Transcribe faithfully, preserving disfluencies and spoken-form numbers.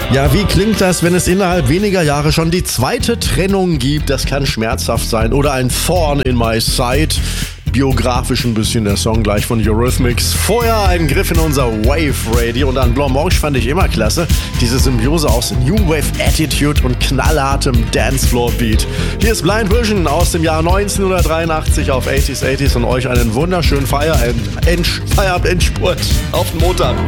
Ja, wie klingt das, wenn es innerhalb weniger Jahre schon die zweite Trennung gibt? Das kann schmerzhaft sein. Oder ein Thorn in my side. Biografisch ein bisschen der Song gleich von Eurythmics. Vorher ein Griff in unser Wave Radio und an Blanc Mange fand ich immer klasse. Diese Symbiose aus New Wave Attitude und knallhartem Dancefloor Beat. Hier ist Blind Vision aus dem Jahr neunzehnhundertdreiundachtzig auf achtziger, achtziger und euch einen wunderschönen Feierabend, Feierabend-Endspurt auf den Montag.